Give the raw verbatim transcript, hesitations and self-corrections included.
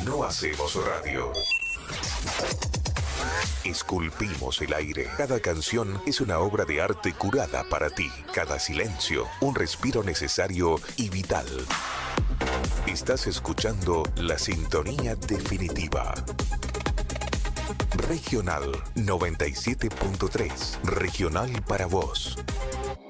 No hacemos radio. Esculpimos el aire. Cada canción es una obra de arte curada para ti. Cada silencio, un respiro necesario y vital. Estás escuchando la sintonía definitiva. Regional noventa y siete punto tres. Regional para vos.